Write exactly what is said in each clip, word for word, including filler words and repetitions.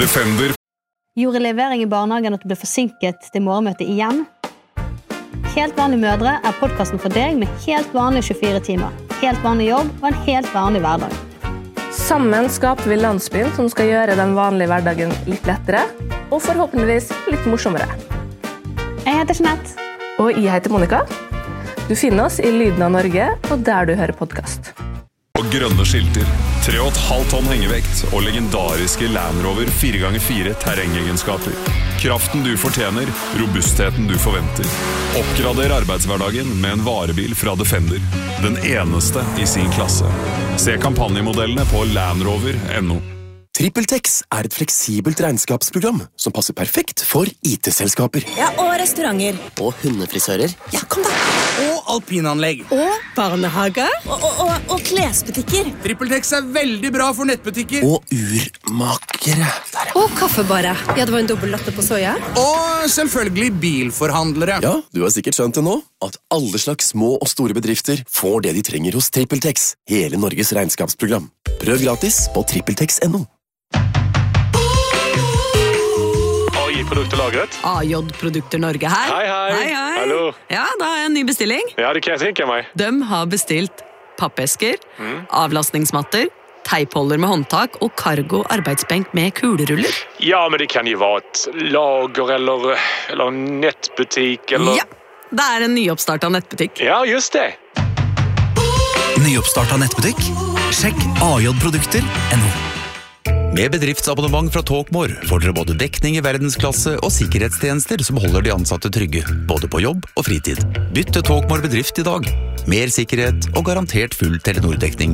Defender. Gjorde levering i barnehagen at du ble forsinket til morgenmøte igjen? Helt vanlige mødre er podcasten for deg med helt vanlige tjuefire timer, helt vanlig jobb og en helt vanlig hverdag. Sammen skaper vi landsbyen som skal gjøre den vanlige hverdagen litt lettere, og forhåpentligvis litt morsommere. Jeg heter Jeanette. Og jeg heter Monica. Du finner oss i Lyden av Norge, og der du hører podcast. Og grønne skilter, tre og et halvt tonn hengevekt og legendariske Land Rover fire ganger fire terrengegenskaper. Kraften du fortjener, robustheten du forventer. Oppgrader arbeidshverdagen med en varebil fra Defender. Den eneste i sin klasse. Se kampanjemodellene på land rover punktum no. TrippelTex er et fleksibelt regnskapsprogram som passer perfekt for I T-selskaper. Ja, og restauranter. Og hundefrisører. Ja, kom da. Og alpinanlegg. Og barnehage. Og, og, og, og klesbutikker. TrippelTex er veldig bra for nettbutikker. Og urmakere. Der, ja. Og kaffebare. Ja, det var en dobbelt latte på soja. Og selvfølgelig bilforhandlere. Ja, du har sikkert skjønt det nå, at alle slags små og store bedrifter får det de trenger hos TrippelTex. Hele Norges regnskapsprogram. Prøv gratis på trippeltex punktum no. A I-produkter lagret. A J-produkter Norge her. Hei, hei. Hei, hei. Hallo. Ja, da har jeg en ny bestilling. Ja, det kan jeg tenke meg. De har bestilt pappesker, mm. avlastningsmatter, teipholder med håndtak og cargo arbeidsbenk med kuleruller. Ja, men det kan jo være et lager eller, eller en nettbutikk eller... Ja, det er en nyoppstartet nettbutikk. Ja, just det. Nyoppstartet nettbutikk? Sjekk A J-produkter punktum no. Med bedriftsabonnement fra Talkmore får dere både dekning i verdensklasse og sikkerhetstjenester som holder de ansatte trygge, både på jobb og fritid. Bytt til Talkmore bedrift i dag. Mer sikkerhet og garantert full Telenor-dekning.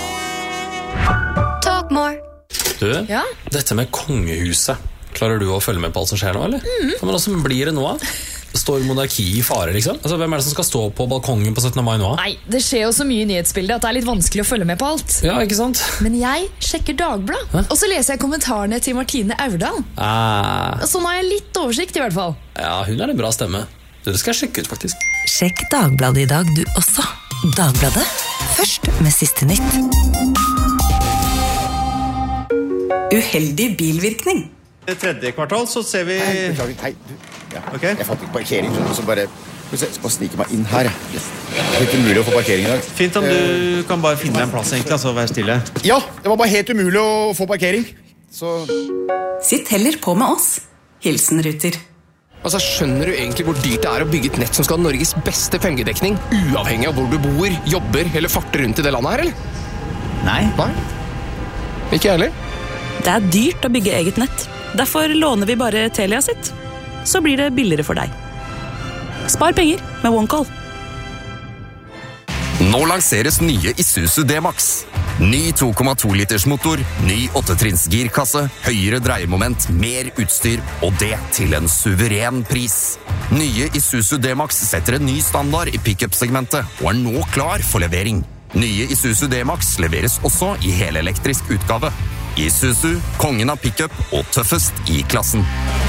Talkmore. Du, ja? Dette med kongehuset. Klarer du å følge med på alt som skjer nå, eller? Mm. Men hvordan blir det nå? Står monarki i fare, liksom? Altså, hvem er det som skal stå på balkongen på syttende mai nå? Nei, det skjer jo så mye nyhetsbilder at det er litt vanskelig å følge med på alt. Ja, ikke sant? Men jeg sjekker Dagbladet, Hæ? Og så leser jeg kommentarene til Martine Aurdal. Ah. Så nå har jeg litt oversikt i hvert fall. Ja, hun er en bra stemme. Det skal jeg sjekke ut, faktisk. Sjekk Dagbladet i dag, du også. Dagbladet, først med siste nytt. Uheldig bilvirkning. I tredje kvartal så ser vi... Hei, beklager, hei, du. Ja, okay. Jeg fant ikke parkering, så bare... Jeg skal bare snike meg inn her. Det er helt umulig å få parkering i dag. Fint om du kan bare finne en plass egentlig, altså være stille. Ja, det var bare helt umulig å få parkering. Så... Sitt heller på med oss. Hilsen Ruter. Altså, skjønner du egentlig hvor dyrt det er å bygge et nett som skal ha Norges beste fem G-dekning, uavhengig av hvor du bor, jobber eller farter rundt i det landet her, eller? Nei. Nei? Ikke jeg heller. Det er dyrt å bygge eget nett. Derfor låner vi bare Telia sitt. Så blir det billigere for deg. Spar penger med OneCall. Nå lanseres nye Isuzu D-Max. Ny to komma to liters motor, ny åttetrinns girkasse, høyere dreiemoment, mer utstyr, og det til en suveren pris. Nye Isuzu D-Max setter en ny standard i pick-up-segmentet, og er nå klar for levering. Nye Isuzu D-Max leveres også i helelektrisk utgave. Isuzu, kongen av pick-up og tøffest i klassen.